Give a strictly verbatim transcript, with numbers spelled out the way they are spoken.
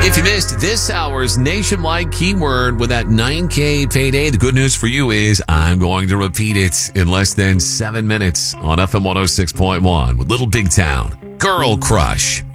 If you missed this hour's nationwide keyword with that nine K payday, the good news for you is I'm going to repeat it in less than seven minutes on F M one oh six point one with Little Big Town. Girl Crush.